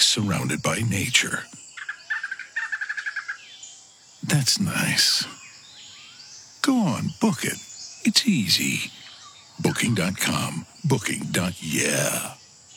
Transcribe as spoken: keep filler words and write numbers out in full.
surrounded by nature. That's nice. Go on, book it. It's easy. Booking dot com. Booking. Yeah.